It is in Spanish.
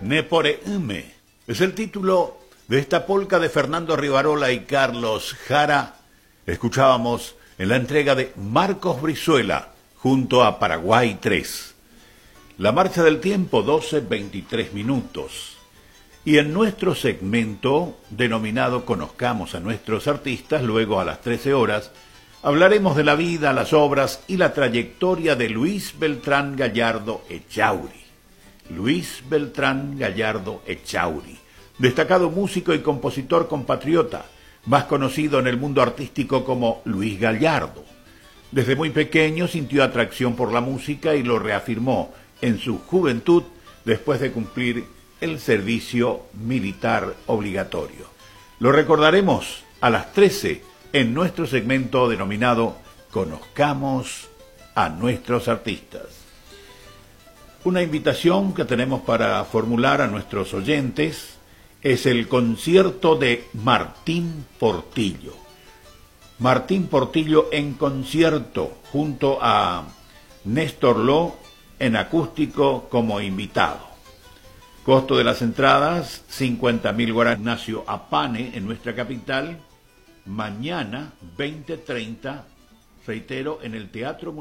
Neporeime es el título de esta polca de Fernando Rivarola y Carlos Jara. Escuchábamos en la entrega de Marcos Brizuela junto a Paraguay 3. La marcha del tiempo, 12:23 minutos. Y en nuestro segmento, denominado Conozcamos a nuestros artistas, luego a las 13 horas, hablaremos de la vida, las obras y la trayectoria de Luis Beltrán Gallardo Echauri. Luis Beltrán Gallardo Echauri, destacado músico y compositor compatriota, más conocido en el mundo artístico como Luis Gallardo. Desde muy pequeño sintió atracción por la música y lo reafirmó en su juventud después de cumplir el servicio militar obligatorio. Lo recordaremos a las 13 en nuestro segmento denominado Conozcamos a nuestros artistas. Una invitación que tenemos para formular a nuestros oyentes es el concierto de Martín Portillo. Martín Portillo en concierto junto a Néstor Lo en acústico como invitado. Costo de las entradas, 50.000 guaraníes. Ignacio Apane en nuestra capital. Mañana, 20:30, reitero, en el Teatro